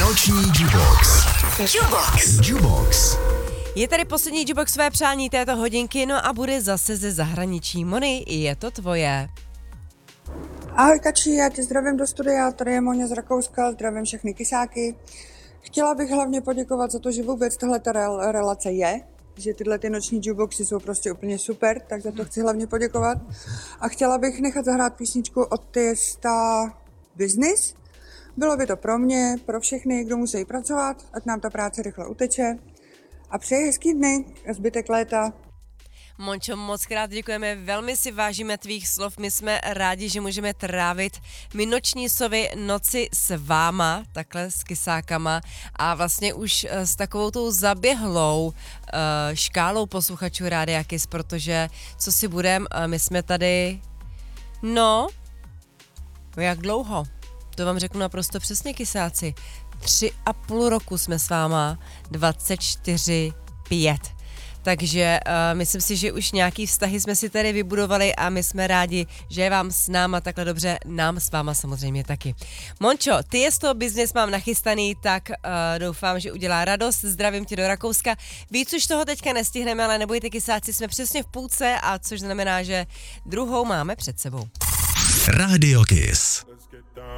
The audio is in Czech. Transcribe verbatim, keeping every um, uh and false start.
Noční Jubox. Jubox. Jubox. Je tady poslední Juboxové přání této hodinky, no a bude zase ze zahraničí. Moni, je to tvoje. Ahoj Kači, já tě zdravím do studia, tady je Moně z Rakouska, zdravím všechny kysáky. Chtěla bych hlavně poděkovat za to, že vůbec tahle relace je, že tyhle ty noční jukeboxy jsou prostě úplně super, tak za to chci hlavně poděkovat. A chtěla bych nechat zahrát písničku od Tiesta Business. Bylo by to pro mě, pro všechny, kdo musí pracovat, ať nám ta práce rychle uteče. A přeji hezký dny a zbytek léta. Mončo, moc krát děkujeme, velmi si vážíme tvých slov, my jsme rádi, že můžeme trávit my noční sovy noci s váma, takhle s kysákama a vlastně už s takovou tou zaběhlou uh, škálou posluchačů Rádia Kiss, protože co si budem, my jsme tady, no, jak dlouho? To vám řeknu naprosto přesně, kysáci. Tři a půl roku jsme s váma, dvacet čtyři pět. Takže uh, myslím si, že už nějaký vztahy jsme si tady vybudovali a my jsme rádi, že je vám s náma takhle dobře, nám s váma samozřejmě taky. Mončo, ty je z toho biznes mám nachystaný, tak uh, doufám, že udělá radost. Zdravím tě do Rakouska. Víc už toho teďka nestihneme, ale nebojte kysáci, jsme přesně v půlce, a což znamená, že druhou máme před sebou. Radio Kiss.